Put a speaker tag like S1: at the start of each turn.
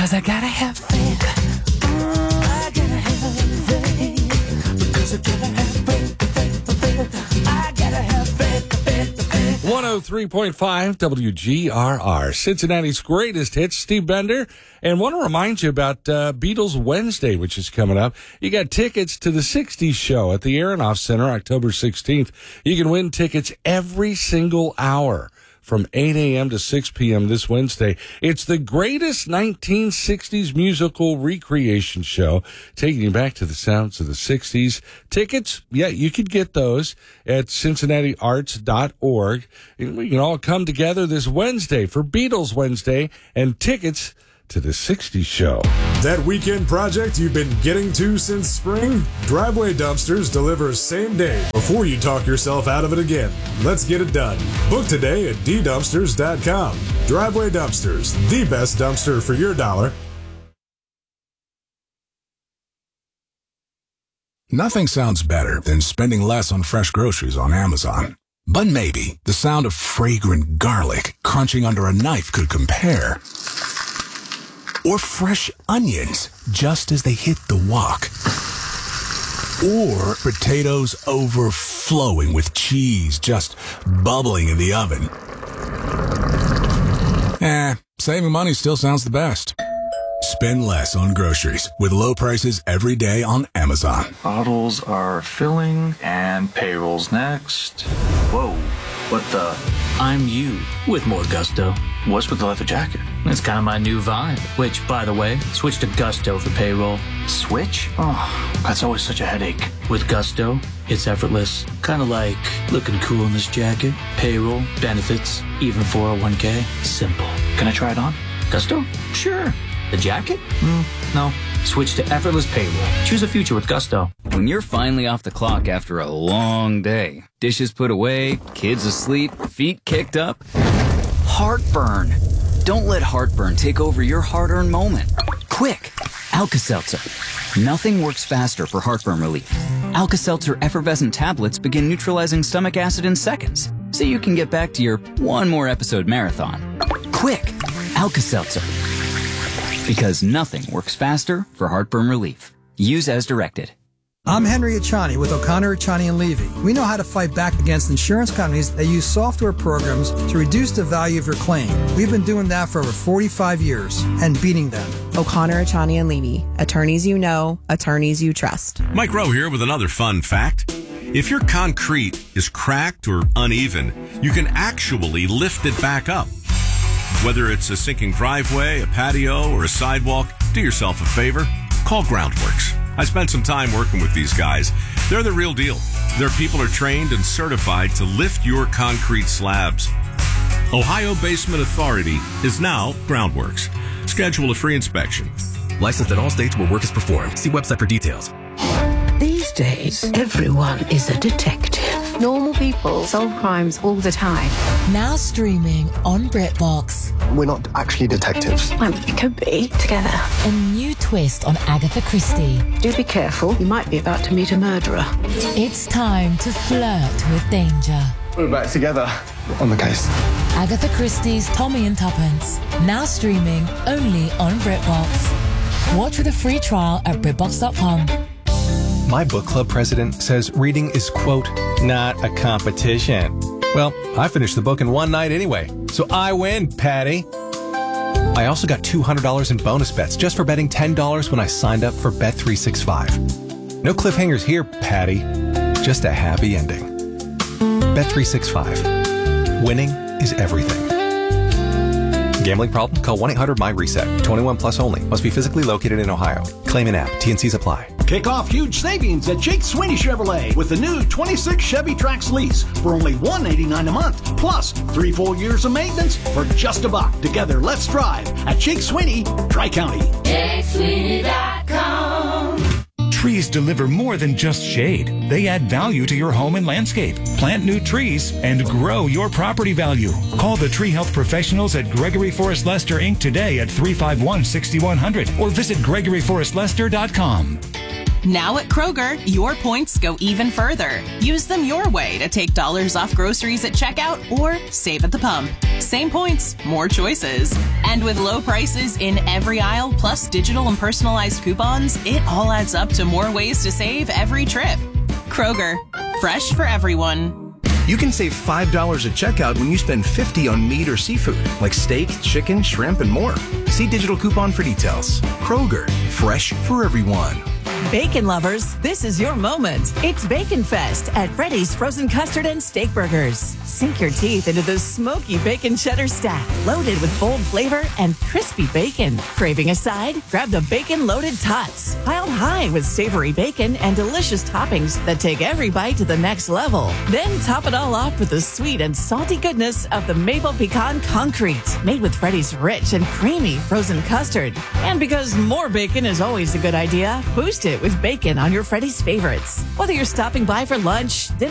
S1: 'Cause I gotta have faith. I gotta have faith. Because I gotta have faith. I gotta have faith.
S2: 103.5 WGRR, Cincinnati's greatest hits. Steve Bender. And want to remind you about Beatles Wednesday, which is coming up. You got tickets to the 60s show at the Aronoff Center, October 16th. You can win tickets every single hour from 8 a.m. to 6 p.m. this Wednesday. It's the greatest 1960s musical recreation show, taking you back to the sounds of the 60s. Tickets, yeah, you could get those at CincinnatiArts.org. We can all come together this Wednesday for Beatles Wednesday and tickets to the 60s show.
S3: That weekend project you've been getting to since spring? Driveway Dumpsters delivers same day before you talk yourself out of it again. Let's get it done. Book today at ddumpsters.com. Driveway Dumpsters, the best dumpster for your dollar.
S4: Nothing sounds better than spending less on fresh groceries on Amazon. But maybe the sound of fragrant garlic crunching under a knife could compare. Or fresh onions just as they hit the wok. Or potatoes overflowing with cheese just bubbling in the oven. Saving money still sounds the best. Spend less on groceries with low prices every day on Amazon.
S5: Bottles are filling and payroll's next. Whoa, what the?
S6: I'm you with more gusto.
S5: What's with the leather jacket?
S6: It's kind of my new vibe, which, by the way, switch to Gusto for payroll.
S5: Switch? Oh, that's always such a headache.
S6: With Gusto, it's effortless. Kind of like looking cool in this jacket. Payroll, benefits, even 401k. Simple.
S5: Can I try it on?
S6: Gusto? Sure. The jacket? No. Switch to effortless payroll. Choose a future with Gusto.
S7: When you're finally off the clock after a long day, dishes put away, kids asleep, feet kicked up, heartburn. Don't let heartburn take over your hard-earned moment. Quick, Alka-Seltzer. Nothing works faster for heartburn relief. Alka-Seltzer effervescent tablets begin neutralizing stomach acid in seconds, so you can get back to your one more episode marathon. Quick, Alka-Seltzer. Because nothing works faster for heartburn relief. Use as directed.
S8: I'm Henry Achani with O'Connor, Achani & Levy. We know how to fight back against insurance companies that use software programs to reduce the value of your claim. We've been doing that for over 45 years and beating them.
S9: O'Connor, Achani & Levy. Attorneys you know, attorneys you trust.
S10: Mike Rowe here with another fun fact. If your concrete is cracked or uneven, you can actually lift it back up. Whether it's a sinking driveway, a patio, or a sidewalk, do yourself a favor. Call Groundworks. I spent some time working with these guys. They're the real deal. Their people are trained and certified to lift your concrete slabs. Ohio Basement Authority is now Groundworks. Schedule a free inspection.
S11: Licensed in all states where work is performed. See website for details.
S12: These days, everyone is a detective.
S13: Normal people solve crimes all the time.
S14: Now streaming on BritBox.
S15: We're not actually detectives.
S13: Well, we could be together.
S14: A new twist on Agatha Christie.
S13: Do be careful. You might be about to meet a murderer.
S14: It's time to flirt with danger.
S15: We're back together on the case.
S14: Agatha Christie's Tommy and Tuppence. Now streaming only on BritBox. Watch with a free trial at BritBox.com.
S16: My book club president says reading is, quote, not a competition. Well, I finished the book in one night anyway, so I win, Patty. I also got $200 in bonus bets just for betting $10 when I signed up for Bet365. No cliffhangers here, Patty. Just a happy ending. Bet365. Winning is everything. Gambling problem? Call 1-800-MY-RESET. 21 plus only. Must be physically located in Ohio. Claim in app. T&Cs apply.
S17: Kick off huge savings at Jake Sweeney Chevrolet with the new 26 Chevy Trax lease for only $189 a month, plus 3 full years of maintenance for just $1. Together, let's drive at Jake Sweeney, Tri-County.
S18: JakeSweeney.com. Trees deliver more than just shade. They add value to your home and landscape. Plant new trees and grow your property value. Call the tree health professionals at Gregory Forest Lester Inc. today at 351-6100 or visit GregoryForestLester.com.
S19: Now at Kroger, your points go even further. Use them your way to take dollars off groceries at checkout or save at the pump. Same points, more choices. And with low prices in every aisle, plus digital and personalized coupons, it all adds up to more ways to save every trip. Kroger, fresh for everyone.
S11: You can save $5 at checkout when you spend $50 on meat or seafood, like steak, chicken, shrimp, and more. See digital coupon for details. Kroger, fresh for everyone.
S20: Bacon lovers, this is your moment. It's Bacon Fest at Freddy's Frozen Custard and Steak Burgers. Sink your teeth into the smoky bacon cheddar stack, loaded with bold flavor and crispy bacon. Craving a side? Grab the bacon-loaded tots, piled high with savory bacon and delicious toppings that take every bite to the next level. Then top it all off with the sweet and salty goodness of the Maple Pecan Concrete, made with Freddy's rich and creamy frozen custard. And because more bacon is always a good idea, boost it with bacon on your Freddy's favorites. Whether you're stopping by for lunch, dinner,